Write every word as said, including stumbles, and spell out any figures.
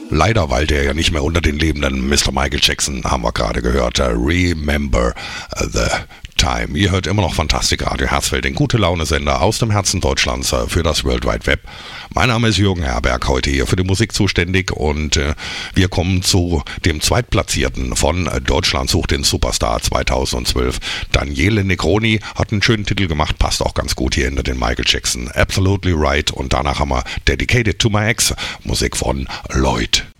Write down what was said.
Leider weilt er ja nicht mehr unter den Lebenden. Mister Michael Jackson haben wir gerade gehört. Remember the Time. Ihr hört immer noch Fantastik Radio Herzfeld, den Gute-Laune-Sender aus dem Herzen Deutschlands für das World Wide Web. Mein Name ist Jürgen Herberg, heute hier für die Musik zuständig und äh, wir kommen zu dem Zweitplatzierten von Deutschland sucht den Superstar zweitausendzwölf. Daniele Negroni hat einen schönen Titel gemacht, passt auch ganz gut hier hinter den Michael Jackson. Absolutely Right und danach haben wir Dedicated to My Ex, Musik von Lloyd.